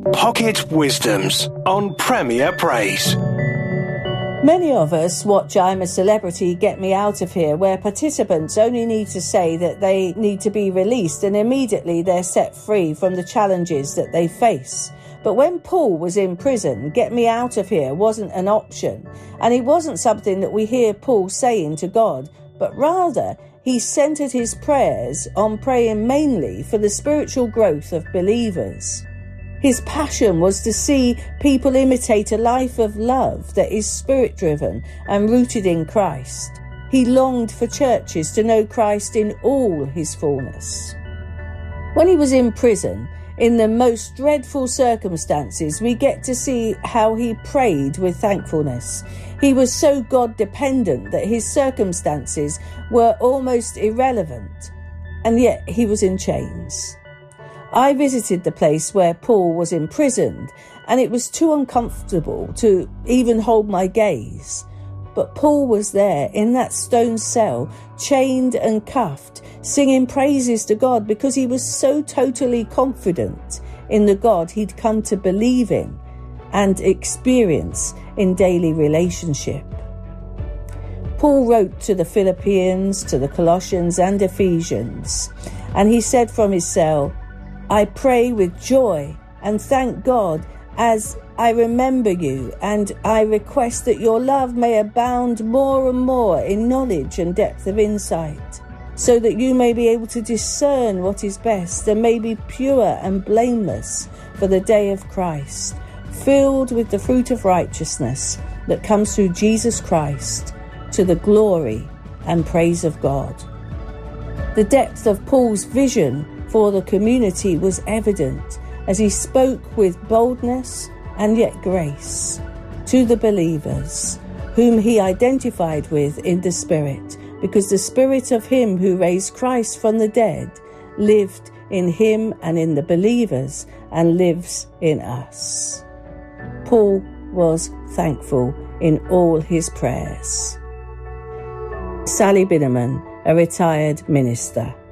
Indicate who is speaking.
Speaker 1: Pocket Wisdoms on Premier Praise.
Speaker 2: Many of us watch I'm a Celebrity, Get Me Out of Here, where participants only need to say that they need to be released and immediately they're set free from the challenges that they face. But when Paul was in prison, get me out of here wasn't an option, and it wasn't something that we hear Paul saying to God, but rather he centered his prayers on praying mainly for the spiritual growth of believers. His passion was to see people imitate a life of love that is spirit-driven and rooted in Christ. He longed for churches to know Christ in all his fullness. When he was in prison, in the most dreadful circumstances, we get to see how he prayed with thankfulness. He was so God-dependent that his circumstances were almost irrelevant, and yet he was in chains. I visited the place where Paul was imprisoned, and it was too uncomfortable to even hold my gaze. But Paul was there in that stone cell, chained and cuffed, singing praises to God because he was so totally confident in the God he'd come to believe in and experience in daily relationship. Paul wrote to the Philippians, to the Colossians and Ephesians, and he said from his cell, I pray with joy and thank God as I remember you, and I request that your love may abound more and more in knowledge and depth of insight, so that you may be able to discern what is best and may be pure and blameless for the day of Christ, filled with the fruit of righteousness that comes through Jesus Christ, to the glory and praise of God. The depth of Paul's vision for the community was evident as he spoke with boldness and yet grace to the believers whom he identified with in the Spirit, because the Spirit of him who raised Christ from the dead lived in him and in the believers and lives in us. Paul was thankful in all his prayers. Sally Binneman, a retired minister.